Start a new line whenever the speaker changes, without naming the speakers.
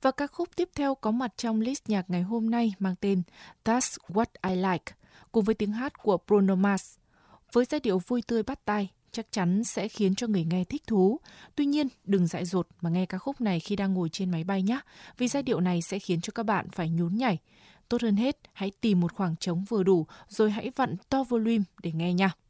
Và ca khúc tiếp theo có mặt trong list nhạc ngày hôm nay mang tên That's What I Like, cùng với tiếng hát của Bruno Mars. Với giai điệu vui tươi bắt tai, chắc chắn sẽ khiến cho người nghe thích thú. Tuy nhiên, đừng dại dột mà nghe ca khúc này khi đang ngồi trên máy bay nhé, vì giai điệu này sẽ khiến cho các bạn phải nhún nhảy. Tốt hơn hết, hãy tìm một khoảng trống vừa đủ rồi hãy vặn to volume để nghe nha.